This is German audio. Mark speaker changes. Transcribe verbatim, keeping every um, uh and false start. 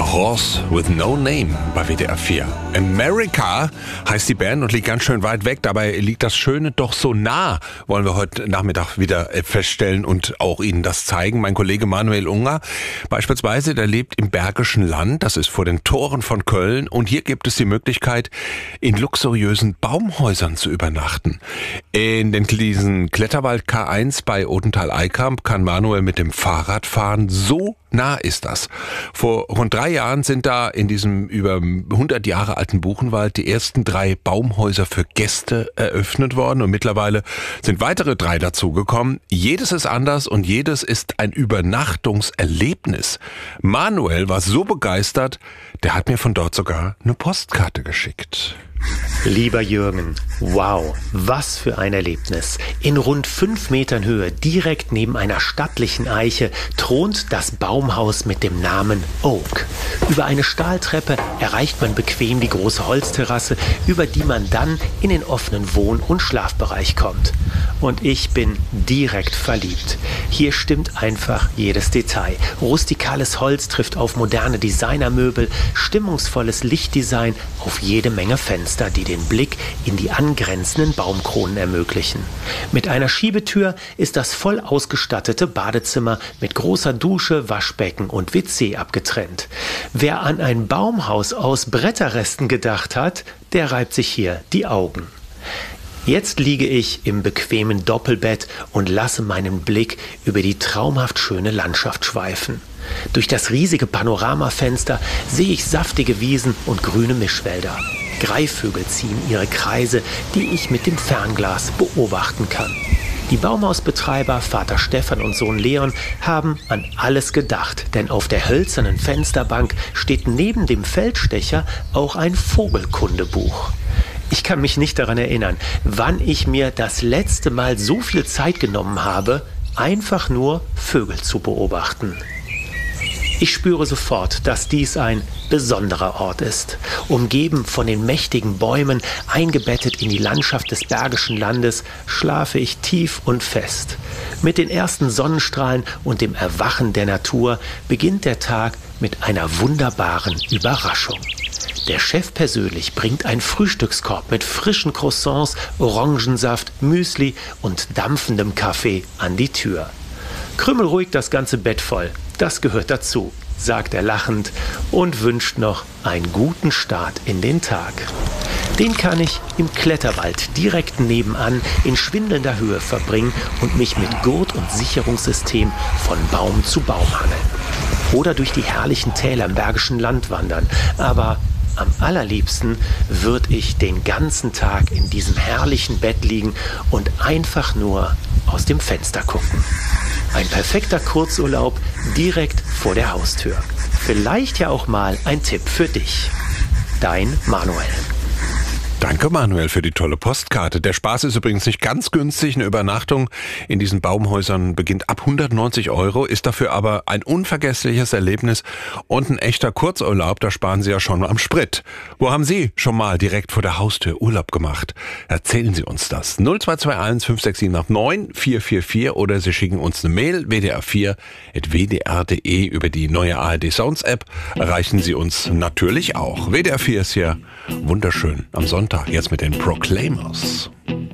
Speaker 1: Horse with No Name bei W D R vier. America heißt die Band und liegt ganz schön weit weg. Dabei liegt das Schöne doch so nah, wollen wir heute Nachmittag wieder feststellen und auch Ihnen das zeigen. Mein Kollege Manuel Unger beispielsweise, der lebt im Bergischen Land. Das ist vor den Toren von Köln. Und hier gibt es die Möglichkeit, in luxuriösen Baumhäusern zu übernachten. In den, diesen Kletterwald K eins bei Odenthal-Eikamp kann Manuel mit dem Fahrrad fahren. So nah ist das. Vor rund drei Jahren sind da in diesem über hundert Jahre alten Buchenwald die ersten drei Baumhäuser für Gäste eröffnet worden und mittlerweile sind weitere drei dazugekommen. Jedes ist anders und jedes ist ein Übernachtungserlebnis. Manuel war so begeistert, der hat mir von dort sogar eine Postkarte geschickt.
Speaker 2: Lieber Jürgen, wow, was für ein Erlebnis. In rund fünf Metern Höhe, direkt neben einer stattlichen Eiche, thront das Baumhaus mit dem Namen Oak. Über eine Stahltreppe erreicht man bequem die große Holzterrasse, über die man dann in den offenen Wohn- und Schlafbereich kommt. Und ich bin direkt verliebt. Hier stimmt einfach jedes Detail. Rustikales Holz trifft auf moderne Designermöbel, stimmungsvolles Lichtdesign auf jede Menge Fenster, die den Blick in die angrenzenden Baumkronen ermöglichen. Mit einer Schiebetür ist das voll ausgestattete Badezimmer mit großer Dusche, Waschbecken und W C abgetrennt. Wer an ein Baumhaus aus Bretterresten gedacht hat, der reibt sich hier die Augen. Jetzt liege ich im bequemen Doppelbett und lasse meinen Blick über die traumhaft schöne Landschaft schweifen. Durch das riesige Panoramafenster sehe ich saftige Wiesen und grüne Mischwälder. Greifvögel ziehen ihre Kreise, die ich mit dem Fernglas beobachten kann. Die Baumhausbetreiber, Vater Stefan und Sohn Leon, haben an alles gedacht, denn auf der hölzernen Fensterbank steht neben dem Feldstecher auch ein Vogelkundebuch. Ich kann mich nicht daran erinnern, wann ich mir das letzte Mal so viel Zeit genommen habe, einfach nur Vögel zu beobachten. Ich spüre sofort, dass dies ein besonderer Ort ist. Umgeben von den mächtigen Bäumen, eingebettet in die Landschaft des Bergischen Landes, schlafe ich tief und fest. Mit den ersten Sonnenstrahlen und dem Erwachen der Natur beginnt der Tag mit einer wunderbaren Überraschung. Der Chef persönlich bringt einen Frühstückskorb mit frischen Croissants, Orangensaft, Müsli und dampfendem Kaffee an die Tür. Krümel ruhig das ganze Bett voll, das gehört dazu, sagt er lachend und wünscht noch einen guten Start in den Tag. Den kann ich im Kletterwald direkt nebenan in schwindelnder Höhe verbringen und mich mit Gurt und Sicherungssystem von Baum zu Baum hangeln. Oder durch die herrlichen Täler im Bergischen Land wandern, aber am allerliebsten würde ich den ganzen Tag in diesem herrlichen Bett liegen und einfach nur aus dem Fenster gucken. Ein perfekter Kurzurlaub direkt vor der Haustür. Vielleicht ja auch mal ein Tipp für dich. Dein Manuel.
Speaker 1: Danke, Manuel, für die tolle Postkarte. Der Spaß ist übrigens nicht ganz günstig. Eine Übernachtung in diesen Baumhäusern beginnt ab hundertneunzig Euro, ist dafür aber ein unvergessliches Erlebnis und ein echter Kurzurlaub. Da sparen Sie ja schon am Sprit. Wo haben Sie schon mal direkt vor der Haustür Urlaub gemacht? Erzählen Sie uns das. null zwei zwei eins fünf sechs sieben neun vier vier vier oder Sie schicken uns eine Mail w d r vier at w d r punkt d e. Über die neue A R D Sounds App erreichen Sie uns natürlich auch. W D R vier ist hier wunderschön am Sonntag. Jetzt mit den Proclaimers.